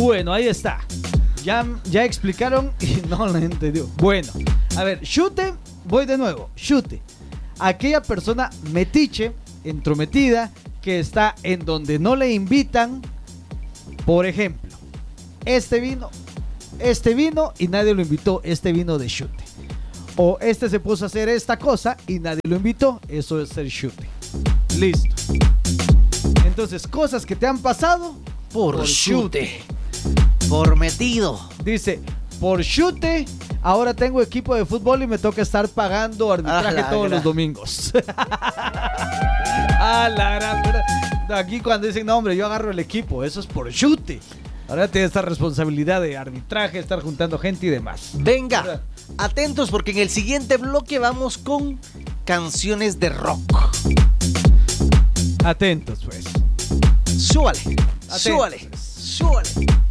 Bueno, ahí está. Ya explicaron y no lo entendió. Bueno, a ver, chute, voy de nuevo. Chute. Aquella persona metiche, entrometida, que está en donde no le invitan. Por ejemplo, este vino y nadie lo invitó. Este vino de chute. O este se puso a hacer esta cosa y nadie lo invitó. Eso es ser chute. Listo. Entonces, cosas que te han pasado por chute. Por metido. Dice, por chute, ahora tengo equipo de fútbol y me toca estar pagando arbitraje todos los domingos. Aquí cuando dicen, no hombre, yo agarro el equipo, eso es por chute. Ahora tiene esta responsabilidad de arbitraje, estar juntando gente y demás. Venga, atentos porque en el siguiente bloque vamos con canciones de rock. Atentos pues. Súbale, Atentos. súbale.